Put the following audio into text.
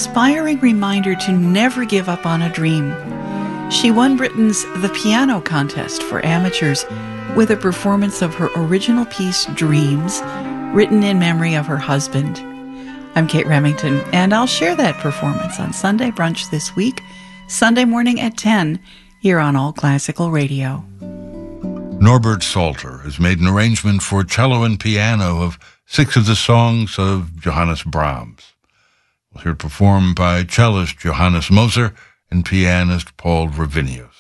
inspiring reminder to never give up on a dream. She won Britain's The Piano Contest for amateurs with a performance of her original piece, Dreams, written in memory of her husband. I'm Kate Remington, and I'll share that performance on Sunday Brunch this week, Sunday morning at 10, here on All Classical Radio. Norbert Salter has made an arrangement for cello and piano of 6 of the songs of Johannes Brahms. We'll hear it performed by cellist Johannes Moser and pianist Paul Gravinius.